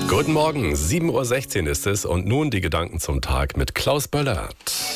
Guten Morgen, 7:16 Uhr ist es und nun die Gedanken zum Tag mit Klaus Böllert.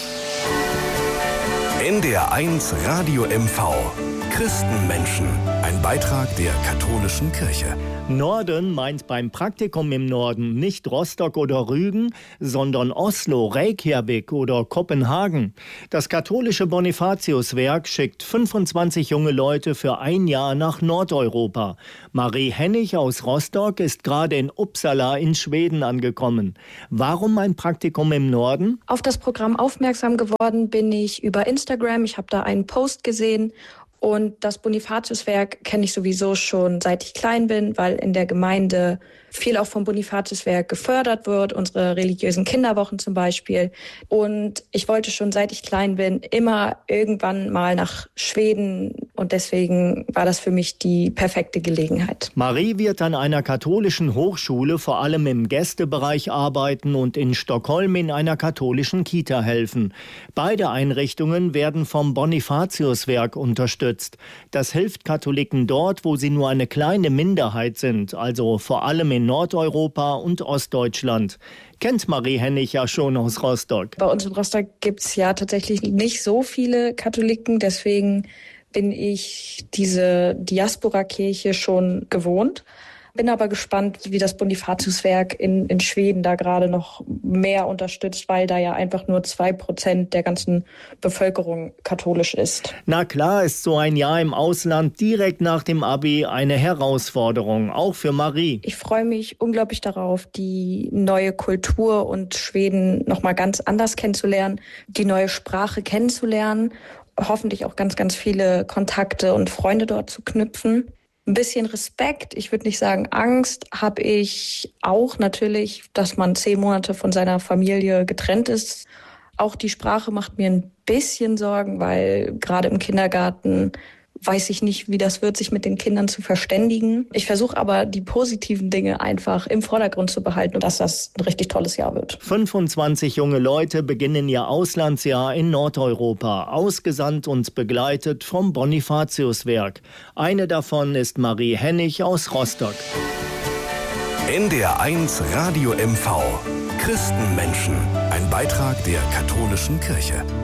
NDR 1 Radio MV. Christenmenschen. Ein Beitrag der katholischen Kirche. Norden meint beim Praktikum im Norden nicht Rostock oder Rügen, sondern Oslo, Reykjavik oder Kopenhagen. Das katholische Bonifatiuswerk schickt 25 junge Leute für ein Jahr nach Nordeuropa. Marie Hennig aus Rostock ist gerade in Uppsala in Schweden angekommen. Warum ein Praktikum im Norden? Auf das Programm aufmerksam geworden bin ich über Instagram. Ich habe da einen Post gesehen. Und das Bonifatiuswerk kenne ich sowieso schon, seit ich klein bin, weil in der Gemeinde viel auch vom Bonifatiuswerk gefördert wird, unsere religiösen Kinderwochen zum Beispiel. Und ich wollte schon, seit ich klein bin, immer irgendwann mal nach Schweden. Und deswegen war das für mich die perfekte Gelegenheit. Marie wird an einer katholischen Hochschule vor allem im Gästebereich arbeiten und in Stockholm in einer katholischen Kita helfen. Beide Einrichtungen werden vom Bonifatiuswerk unterstützt. Das hilft Katholiken dort, wo sie nur eine kleine Minderheit sind, also vor allem in Nordeuropa und Ostdeutschland. Kennt Marie Hennig ja schon aus Rostock. Bei uns in Rostock gibt es ja tatsächlich nicht so viele Katholiken, deswegen bin ich diese Diaspora-Kirche schon gewohnt. Bin aber gespannt, wie das Bonifatiuswerk in Schweden da gerade noch mehr unterstützt, weil da ja einfach nur 2% der ganzen Bevölkerung katholisch ist. Na klar ist so ein Jahr im Ausland direkt nach dem Abi eine Herausforderung, auch für Marie. Ich freue mich unglaublich darauf, die neue Kultur und Schweden nochmal ganz anders kennenzulernen, die neue Sprache kennenzulernen, hoffentlich auch ganz, ganz viele Kontakte und Freunde dort zu knüpfen. Ein bisschen Respekt, ich würde nicht sagen Angst, habe ich auch natürlich, dass man 10 Monate von seiner Familie getrennt ist. Auch die Sprache macht mir ein bisschen Sorgen, weil gerade im Kindergarten weiß ich nicht, wie das wird, sich mit den Kindern zu verständigen. Ich versuche aber, die positiven Dinge einfach im Vordergrund zu behalten und dass das ein richtig tolles Jahr wird. 25 junge Leute beginnen ihr Auslandsjahr in Nordeuropa, ausgesandt und begleitet vom Bonifatiuswerk. Eine davon ist Marie Hennig aus Rostock. NDR 1 Radio MV. Christenmenschen. Ein Beitrag der katholischen Kirche.